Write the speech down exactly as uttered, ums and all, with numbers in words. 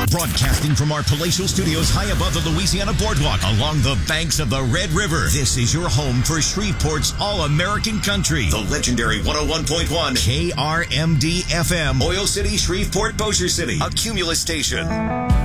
Broadcasting from our palatial studios high above the Louisiana Boardwalk along the banks of the Red River. This is your home for Shreveport's All-American Country. The legendary one oh one point one K R M D F M. Oil City, Shreveport, Bossier City. A Cumulus station.